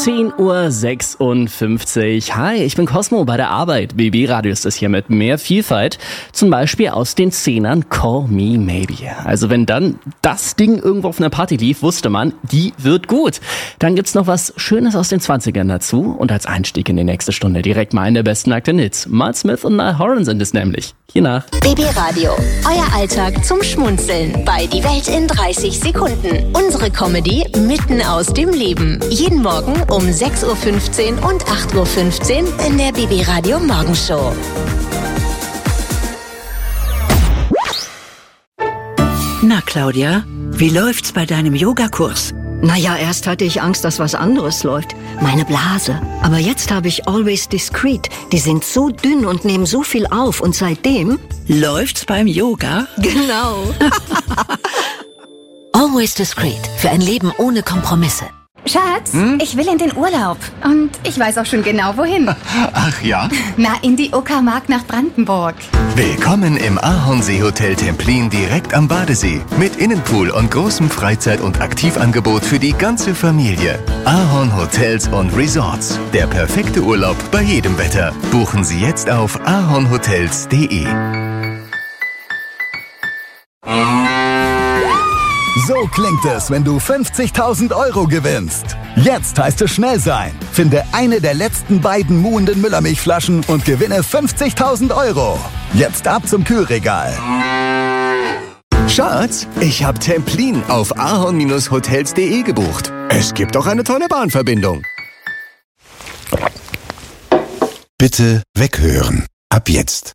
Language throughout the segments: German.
10:56 Uhr. Hi, ich bin Cosmo bei der Arbeit. BB Radio ist das hier mit mehr Vielfalt. Zum Beispiel aus den 10ern Call Me Maybe. Also wenn dann das Ding irgendwo auf einer Party lief, wusste man, die wird gut. Dann gibt's noch was Schönes aus den 20ern dazu. Und als Einstieg in die nächste Stunde direkt mal einen der besten aktuellen Hits. Matt Smith und Niall Horan sind es nämlich. Hiernach. BB Radio. Euer Alltag zum Schmunzeln. Bei Die Welt in 30 Sekunden. Unsere Comedy mitten aus dem Leben. Jeden Morgen um 6:15 Uhr und 8:15 Uhr in der BB Radio Morgenshow. Na Claudia, wie läuft's bei deinem Yogakurs? Naja, erst hatte ich Angst, dass was anderes läuft. Meine Blase. Aber jetzt habe ich Always Discreet. Die sind so dünn und nehmen so viel auf. Und seitdem... Läuft's beim Yoga? Genau. Always Discreet. Für ein Leben ohne Kompromisse. Schatz, ich will in den Urlaub. Und ich weiß auch schon genau, wohin. Ach ja? Na, in die Uckermark nach Brandenburg. Willkommen im Ahornsee Hotel Templin direkt am Badesee. Mit Innenpool und großem Freizeit- und Aktivangebot für die ganze Familie. Ahorn Hotels und Resorts. Der perfekte Urlaub bei jedem Wetter. Buchen Sie jetzt auf ahornhotels.de. So klingt es, wenn du 50.000 Euro gewinnst. Jetzt heißt es schnell sein. Finde eine der letzten beiden muhenden Müllermilchflaschen und gewinne 50.000 Euro. Jetzt ab zum Kühlregal. Schatz, ich habe Templin auf ahorn-hotels.de gebucht. Es gibt auch eine tolle Bahnverbindung. Bitte weghören. Ab jetzt.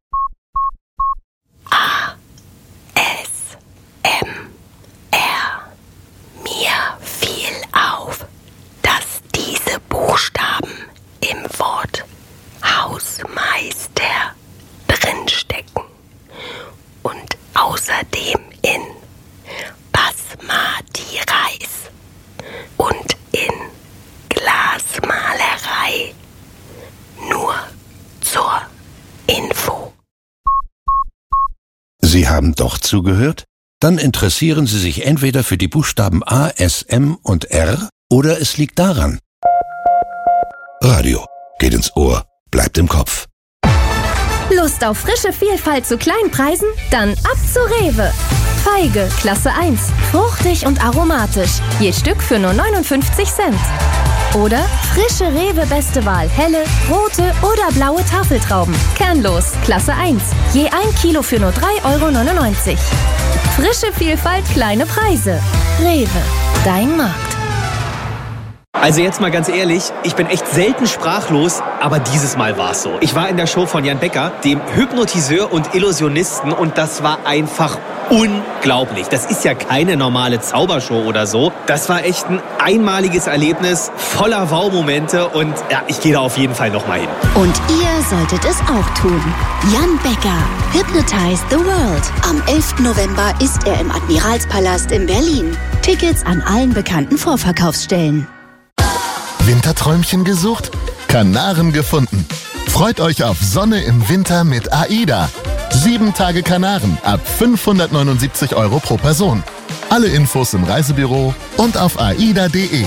Mir fiel auf, dass diese Buchstaben im Wort Hausmeister drinstecken und außerdem in Basmati-Reis und in Glasmalerei. Nur zur Info. Sie haben doch zugehört? Dann interessieren Sie sich entweder für die Buchstaben A, S, M und R oder es liegt daran. Radio geht ins Ohr, bleibt im Kopf. Lust auf frische Vielfalt zu kleinen Preisen? Dann ab zu Rewe. Feige, Klasse 1. Fruchtig und aromatisch. Je Stück für nur 59 Cent. Oder frische Rewe Beste Wahl. Helle, rote oder blaue Tafeltrauben. Kernlos, Klasse 1. Je 1 Kilo für nur 3,99 €. Frische Vielfalt, kleine Preise. Rewe, dein Markt. Also jetzt mal ganz ehrlich, ich bin echt selten sprachlos, aber dieses Mal war es so. Ich war in der Show von Jan Becker, dem Hypnotiseur und Illusionisten, und das war einfach unglaublich. Das ist ja keine normale Zaubershow oder so. Das war echt ein einmaliges Erlebnis, voller Wow-Momente, und ja, ich gehe da auf jeden Fall nochmal hin. Und ihr solltet es auch tun. Jan Becker, Hypnotize the World. Am 11. November ist er im Admiralspalast in Berlin. Tickets an allen bekannten Vorverkaufsstellen. Winterträumchen gesucht? Kanaren gefunden. Freut euch auf Sonne im Winter mit AIDA. 7 Tage Kanaren ab 579 € pro Person. Alle Infos im Reisebüro und auf aida.de.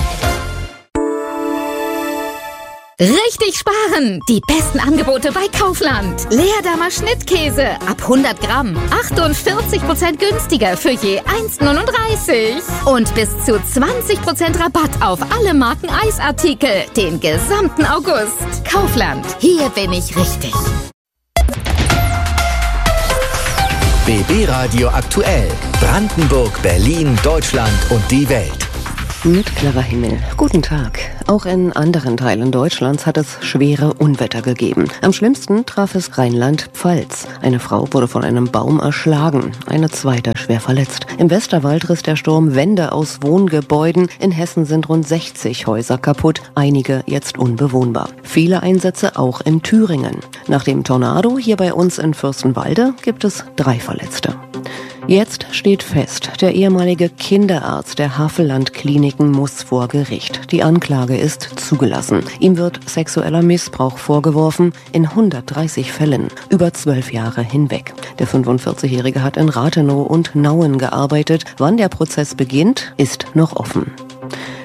Richtig sparen! Die besten Angebote bei Kaufland. Leerdammer Schnittkäse ab 100 Gramm. 48% günstiger für je 1,39 €. Und bis zu 20% Rabatt auf alle Marken Eisartikel. Den gesamten August. Kaufland. Hier bin ich richtig. BB Radio aktuell. Brandenburg, Berlin, Deutschland und die Welt. Mit klarer Himmel. Guten Tag. Auch in anderen Teilen Deutschlands hat es schwere Unwetter gegeben. Am schlimmsten traf es Rheinland-Pfalz. Eine Frau wurde von einem Baum erschlagen, eine zweite schwer verletzt. Im Westerwald riss der Sturm Wände aus Wohngebäuden. In Hessen sind rund 60 Häuser kaputt, einige jetzt unbewohnbar. Viele Einsätze auch in Thüringen. Nach dem Tornado hier bei uns in Fürstenwalde gibt es 3 Verletzte. Jetzt steht fest, der ehemalige Kinderarzt der Havelland-Kliniken muss vor Gericht. Die Anklage ist zugelassen. Ihm wird sexueller Missbrauch vorgeworfen, in 130 Fällen, über 12 Jahre hinweg. Der 45-Jährige hat in Rathenow und Nauen gearbeitet. Wann der Prozess beginnt, ist noch offen.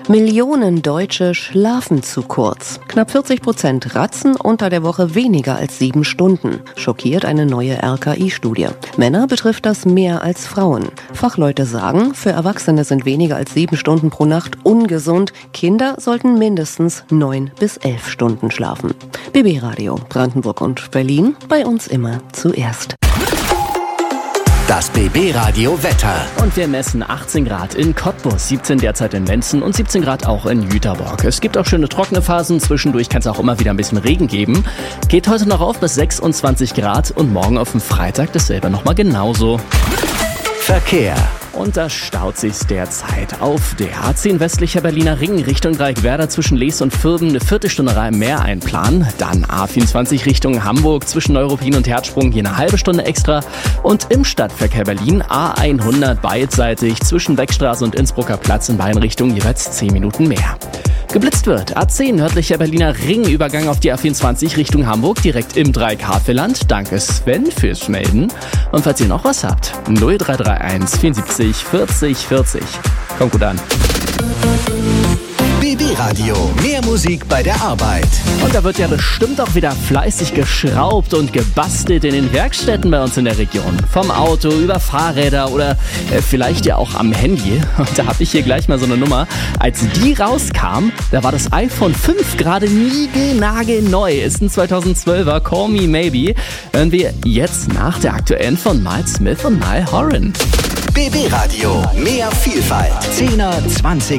Millionen Deutsche schlafen zu kurz. Knapp 40% ratzen unter der Woche weniger als 7 Stunden. Schockiert eine neue RKI-Studie. Männer betrifft das mehr als Frauen. Fachleute sagen, für Erwachsene sind weniger als 7 Stunden pro Nacht ungesund. Kinder sollten mindestens 9 bis 11 Stunden schlafen. BB Radio, Brandenburg und Berlin, bei uns immer zuerst. Das BB Radio Wetter. Und wir messen 18 Grad in Cottbus, 17 derzeit in Lenzen und 17 Grad auch in Jüterborg. Es gibt auch schöne trockene Phasen, zwischendurch kann es auch immer wieder ein bisschen Regen geben. Geht heute noch auf bis 26 Grad und morgen auf dem Freitag dasselbe nochmal genauso. Verkehr. Und da staut sich's derzeit auf der A10 westlicher Berliner Ring Richtung Dreieckwerder zwischen Lees und Vürben eine Viertelstunde mehr einplanen. Dann A24 Richtung Hamburg zwischen Neuruppin und Herzsprung hier eine halbe Stunde extra. Und im Stadtverkehr Berlin A100 beidseitig zwischen Beckstraße und Innsbrucker Platz in beiden Richtungen jeweils 10 Minuten mehr. Geblitzt wird A10 nördlicher Berliner Ring Übergang auf die A24 Richtung Hamburg direkt im Dreieck-Havelland. Danke Sven fürs Melden. Und falls ihr noch was habt, 0331 74 40 40. Kommt gut an. BB Radio, mehr Musik bei der Arbeit. Und da wird ja bestimmt auch wieder fleißig geschraubt und gebastelt in den Werkstätten bei uns in der Region. Vom Auto über Fahrräder oder vielleicht ja auch am Handy. Und da habe ich hier gleich mal so eine Nummer. Als die rauskam, da war das iPhone 5 gerade niegelnagelneu. Ist ein 2012er Call Me Maybe. Hören wir jetzt nach der aktuellen von Miles Smith und Niall Horan. BB Radio, mehr Vielfalt. 10er, 20er.